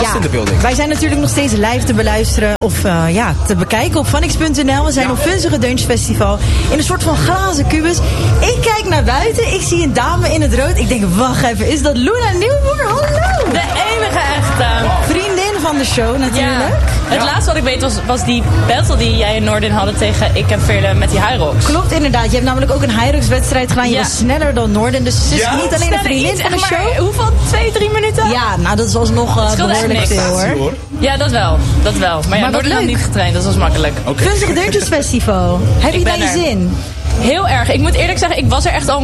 gast in de building. Wij zijn natuurlijk nog steeds live te beluisteren of te bekijken op Funix.nl. We zijn op Funzige Deuntjes Festival in een soort van glazen kubus. Ik kijk naar buiten, ik zie een dame in het rood. Ik denk, wacht even, is dat Luna Nieuwboer? Hallo! De enige echte. Vriendin van de show natuurlijk. Ja. Het laatste wat ik weet was die battle die jij en Noordin hadden tegen Ik en Veerle met die Hyrox. Klopt, inderdaad. Je hebt namelijk ook een Hyrox-wedstrijd gedaan. Je was sneller dan Noordin. Dus ze is niet alleen een vriendin van de show. Hoeveel? 2-3 minuten? Ja, nou dat is alsnog behoorlijk veel hoor. Ja, dat wel. Maar ja, Noordin had niet getraind, dus dat was makkelijk. Funzige Deuntjes Festival. Heb je daar je zin? Heel erg. Ik moet eerlijk zeggen, ik was er echt al